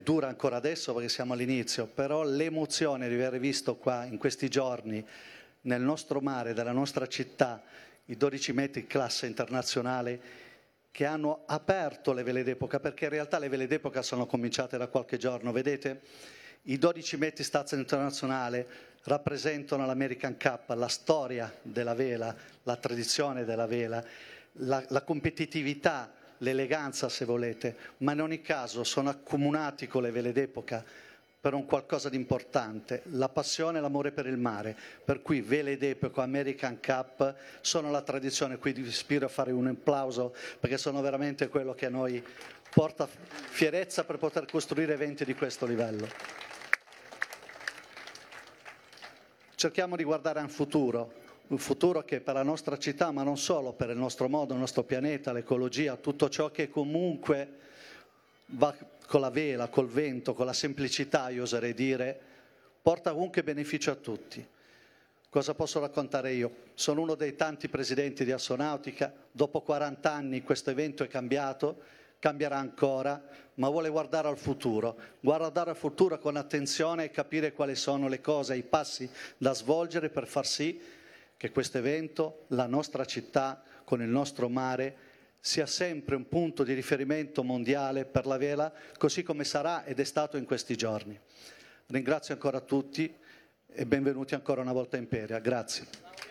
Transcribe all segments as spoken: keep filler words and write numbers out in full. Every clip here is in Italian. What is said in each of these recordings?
dura ancora adesso perché siamo all'inizio, però l'emozione di aver visto qua in questi giorni nel nostro mare, della nostra città, i dodici metri classe internazionale che hanno aperto le vele d'epoca, perché in realtà le vele d'epoca sono cominciate da qualche giorno, vedete? I dodici metri stazza internazionale rappresentano l'American Cup, la storia della vela, la tradizione della vela, la, la competitività, l'eleganza se volete, ma in ogni caso sono accomunati con le vele d'epoca per un qualcosa di importante, la passione e l'amore per il mare, per cui vele d'epoca, American Cup sono la tradizione, qui vi ispiro a fare un applauso perché sono veramente quello che a noi porta fierezza per poter costruire eventi di questo livello. Cerchiamo di guardare al futuro, un futuro che per la nostra città, ma non solo, per il nostro mondo, il nostro pianeta, l'ecologia, tutto ciò che comunque va con la vela, col vento, con la semplicità, io oserei dire, porta comunque beneficio a tutti. Cosa posso raccontare io? Sono uno dei tanti presidenti di Assonautica, dopo quaranta anni questo evento è cambiato, cambierà ancora, ma vuole guardare al futuro, guardare al futuro con attenzione e capire quali sono le cose, i passi da svolgere per far sì che questo evento, la nostra città, con il nostro mare, sia sempre un punto di riferimento mondiale per la vela, così come sarà ed è stato in questi giorni. Ringrazio ancora tutti e benvenuti ancora una volta a Imperia. Grazie.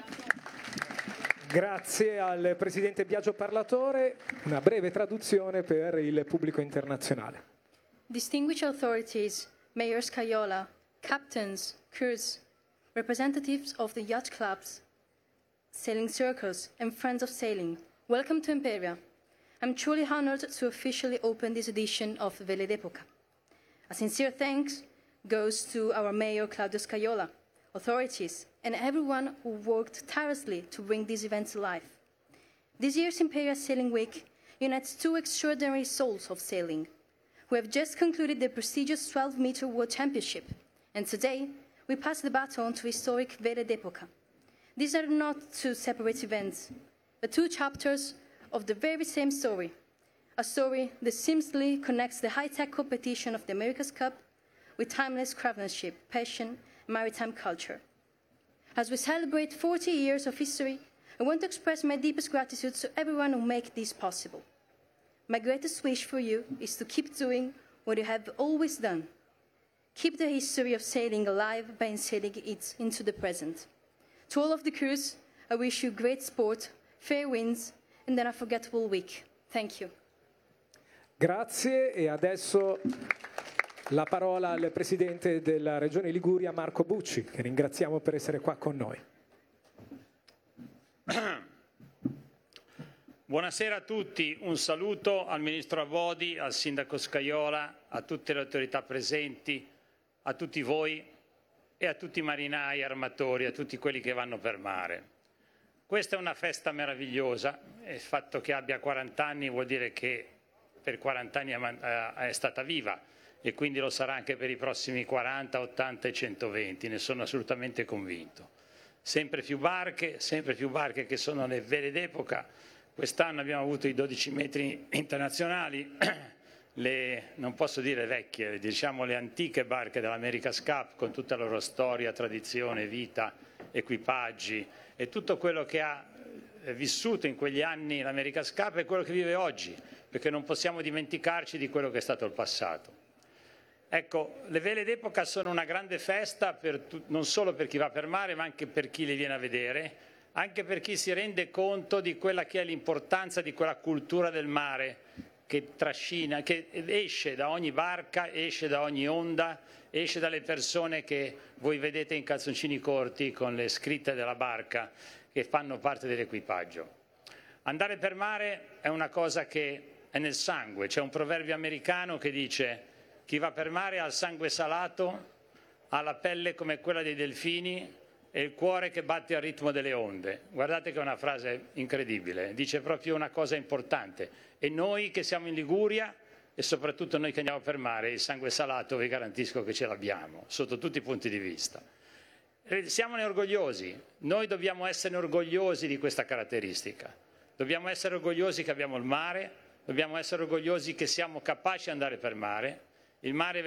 Grazie al Presidente Biagio Parlatore. Una breve traduzione per il pubblico internazionale. Distinguished authorities, Mayor Scaiola, captains, crews, representatives of the yacht clubs, sailing circles, and friends of sailing, welcome to Imperia. I'm truly honored to officially open this edition of Vele d'Epoca. A sincere thanks goes to our Mayor Claudio Scaiola, authorities, and everyone who worked tirelessly to bring this event to life. This year's Imperia Sailing Week unites two extraordinary souls of sailing, who have just concluded the prestigious twelve meter World Championship, and today we pass the baton to historic Vele d'Epoca. These are not two separate events, but two chapters of the very same story, a story that seamlessly connects the high-tech competition of the America's Cup with timeless craftsmanship, passion, and maritime culture. As we celebrate forty years of history, I want to express my deepest gratitude to everyone who made this possible. My greatest wish for you is to keep doing what you have always done. Keep the history of sailing alive by instilling it into the present. To all of the crews, I wish you great sport, fair winds, and an unforgettable week. Thank you. Grazie, e adesso la parola al Presidente della Regione Liguria, Marco Bucci, che ringraziamo per essere qua con noi. Buonasera a tutti, un saluto al Ministro Abodi, al Sindaco Scaiola, a tutte le autorità presenti, a tutti voi e a tutti i marinai, armatori, a tutti quelli che vanno per mare. Questa è una festa meravigliosa, e il fatto che abbia quaranta anni vuol dire che per quaranta anni è stata viva, e quindi lo sarà anche per i prossimi quaranta, ottanta e centoventi, ne sono assolutamente convinto. Sempre più barche, sempre più barche che sono le vele d'epoca. Quest'anno abbiamo avuto i dodici metri internazionali, le, non posso dire vecchie, diciamo le antiche barche dell'America's Cup, con tutta la loro storia, tradizione, vita, equipaggi e tutto quello che ha vissuto in quegli anni l'America's Cup e quello che vive oggi, perché non possiamo dimenticarci di quello che è stato il passato. Ecco, le vele d'epoca sono una grande festa per non solo per chi va per mare, ma anche per chi le viene a vedere, anche per chi si rende conto di quella che è l'importanza di quella cultura del mare che trascina, che esce da ogni barca, esce da ogni onda, esce dalle persone che voi vedete in calzoncini corti con le scritte della barca che fanno parte dell'equipaggio. Andare per mare è una cosa che è nel sangue. C'è un proverbio americano che dice: chi va per mare ha il sangue salato, ha la pelle come quella dei delfini e il cuore che batte al ritmo delle onde. Guardate che è una frase incredibile, dice proprio una cosa importante. E noi che siamo in Liguria, e soprattutto noi che andiamo per mare, il sangue salato vi garantisco che ce l'abbiamo, sotto tutti i punti di vista. E siamone orgogliosi, noi dobbiamo essere orgogliosi di questa caratteristica. Dobbiamo essere orgogliosi che abbiamo il mare, dobbiamo essere orgogliosi che siamo capaci di andare per mare. Il mare